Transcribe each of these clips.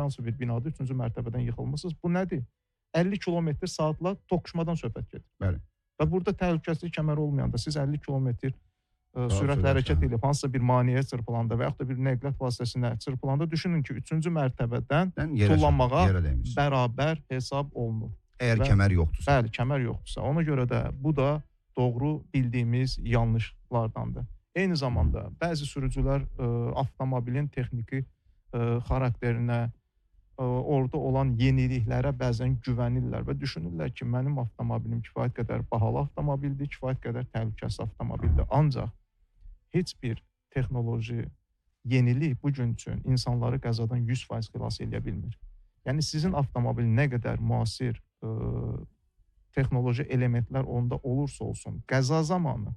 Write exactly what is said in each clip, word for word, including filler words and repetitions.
hansı bir binada üçüncü mərtəbədən yıxılmısınız. Bu nədir? əlli kilometr saatla toqquşmadan söhbət gedir. Bəli. Və burada təhlükəsizlik kəməri olmayanda siz əlli kilometr Daha sürətlə hərəkət sürətlə. edib hansısa bir maneəyə çırpılanda və yaxud da bir nəqliyyat vasitəsinə çırpılanda düşünün ki, üçüncü mərtəbədən yerə tullanmağa yerə dəymiş. bərabər hesab olunur. Əgər Və- kəmər yoxdursa. Bəli, kəmər yoxdursa. Ona görə də bu da doğru bildiyimiz yanlışlardandır. Eyni zamanda bəzi sürücülər ə, avtomobilin texniki ə, xarakterinə, ə, orada olan yeniliklərə bəzən güvənirlər və düşünürlər ki, mənim avtomobilim kifayət qədər bahalı avtomobildir, kifayət qədər təhlükəsiz avtomobildir. Ancaq heç bir texnoloji yenilik bu gün üçün insanları qəzadan yüz faiz xilas edə bilmir. Yəni sizin avtomobil nə qədər müasir ə, texnoloji elementlər onda olursa olsun, qəza zamanı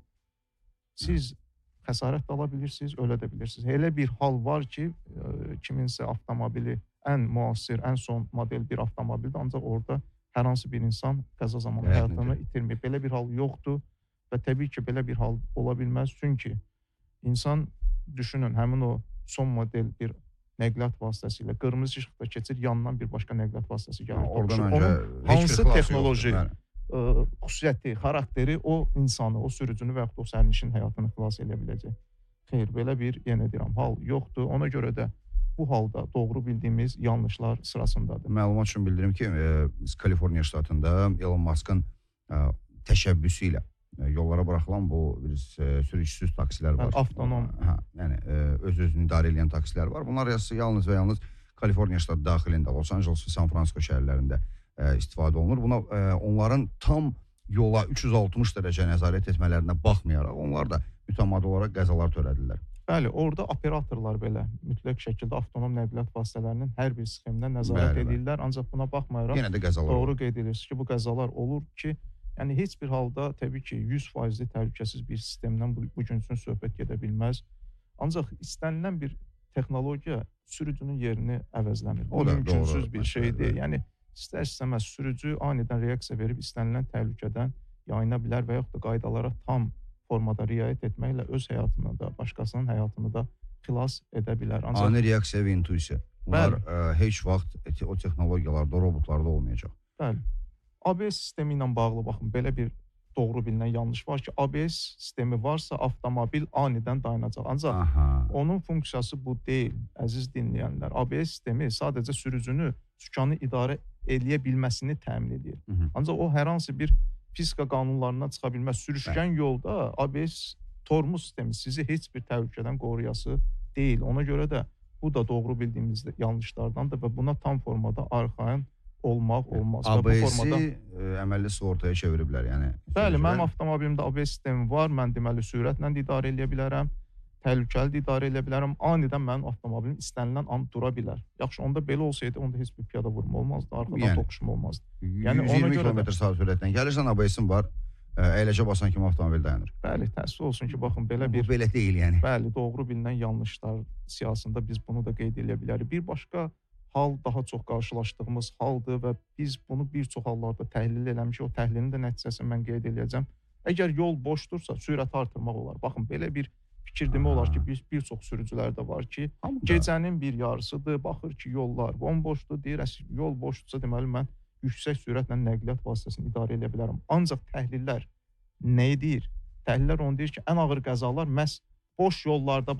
siz xəsarət də ala bilirsiniz, ölə də bilirsiniz. Elə bir hal var ki, ə, kiminsə avtomobili ən müasir, ən son model bir avtomobildir, ancaq orada hər hansı bir insan qəza zamanı Həyatını həyatını itirmir. Belə bir hal yoxdur və təbii ki, belə bir hal ola bilməz. Çünki insan düşünün, həmin o son model bir nəqliyyat vasitəsilə qırmızı işıqda keçir, yanından bir başqa nəqliyyat vasitəsi gəlir. Oradan toqquşur. öncə Onun heç bir hansı xilası texnoloji yoxdur. ə, xüsusiyyəti, xarakteri o insanı, o sürücünü və yaxud da o sərnişin həyatını xilas edə biləcək. Xeyr, belə bir, yenə deyirəm, hal yoxdur. Ona görə də bu halda doğru bildiyimiz yanlışlar sırasındadır. Məlumat üçün bildirim ki, e, biz Kaliforniya ştatında Elon Musk'ın e, təşəbbüsü ilə e, yollara buraxılan bu bir e, sürücüsüz taksilər var. Hə, avtonom. Hə, yəni e, öz-özünü idarə edən taksilər var. Bunlar yalnız və yalnız Kaliforniya ştatı daxilində, Los Angeles və San Francisco şəhərlərində e, istifadə olunur. Buna e, onların tam yola üç yüz altmış dərəcə nəzarət etmələrinə baxmayaraq onlar da mütəmadi olaraq qəzalar törədirlər. Bəli, orada operatorlar belə mütləq şəkildə avtonom nəqliyyat vasitələrinin hər bir sxeminə nəzarət Bəli, bəli. edirlər. Ancaq buna baxmayaraq Yenə də qəzalar doğru olur. qeyd edirsiniz ki, bu qəzalar olur ki, yəni heç bir halda təbii ki, yüz faizli təhlükəsiz bir sistemdən bu, bu gün üçün söhbət gedə bilməz. Ancaq istənilən bir texnologiya sürücünün yerini əvəzləmir. O Bu da mümkünsüz doğru bir məsələdir. şeydir. Yəni istər-istəməz sürücü anidən reaksiya verib istənilən təhlükədən yayına bilər və yaxud da qaydalara tam formada riayət etməklə öz həyatını da, başqasının həyatını da xilas edə bilər. Ancaq Ani reaksiya və intuisiya. Bunlar e, heç vaxt e, o texnologiyalarda, o robotlarda olmayacaq. bəli. A B S sistemi ilə bağlı baxın, belə bir doğru bilinən yanlış var ki, A B S sistemi varsa avtomobil anidən dayanacaq. Ancaq Aha. onun funksiyası bu deyil, əziz dinləyənlər. A B S sistemi sadəcə sürücünü sükanı idarə eləyə bilməsini təmin edir. Hı -hı. Ancaq o hər hansı bir fizika qanunlarından çıxa bilməz. Sürüşkən yolda A B S tormuz sistemi sizi heç bir təhlükədən qoruyası deyil. Ona görə də bu da doğru bildiyimiz yanlışlardandır və buna tam formada arxayın olmaq olmaz. Və A bu B formada S-i e, əməlli sığortaya çeviriblər, yəni. Bəli, sürücülər- mənim avtomobilimdə A B S sistemi var. Mən deməli sürətlə də idarə edə bilərəm. Təhlükəli də idarə edə bilərəm. Anidən mənim avtomobilim istənilən an dura bilər. Yaxşı, onda belə olsaydı, onda heç bir piyada vurma olmazdı, arxadan Yəni, toqquşma olmazdı. Yəni Yəni ona yüz iyirmi görə də- kilometr saat sürətlə gəlirsən, A B S-in var, e, əyləcə basan kimi avtomobil dayanır. Bəli, təəssüf olsun ki, baxın belə Bu bir belə deyil, yəni. bəli, doğru bilinən yanlışlar siyasında biz bunu da qeyd edə bilərik. Bir başqa hal daha çox qarşılaşdığımız haldır və biz bunu bir çox hallarda təhlil eləmişik. O təhlilin də nəticəsini mən qeyd eləyəcəm. Əgər yol boşdursa, sürəti artırmaq olar. Baxın, belə bir fikir demək olar ki, bir, bir çox sürücülər də var ki, Hamı da- gecənin bir yarısıdır, baxır ki, yollar bomboşdur, deyir, əs- yol boşdursa deməli mən yüksək sürətlə nəqliyyat vasitəsini idarə edə bilərəm. Ancaq təhlillər nə edir? Təhlillər onu deyir ki, ən ağır qəzalar məhz boş yollarda